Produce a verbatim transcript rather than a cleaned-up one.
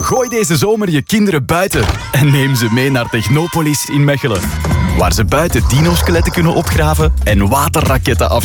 Gooi deze zomer je kinderen buiten en neem ze mee naar Technopolis in Mechelen. Waar ze buiten dino-skeletten kunnen opgraven en waterraketten afschieten.